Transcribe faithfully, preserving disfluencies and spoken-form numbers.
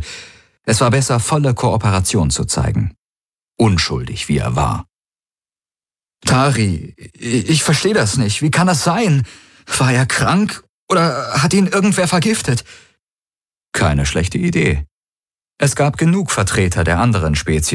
Es war besser, volle Kooperation zu zeigen. Unschuldig, wie er war. Tari, ich verstehe das nicht. Wie kann das sein? War er krank oder hat ihn irgendwer vergiftet? Keine schlechte Idee. Es gab genug Vertreter der anderen Spezies,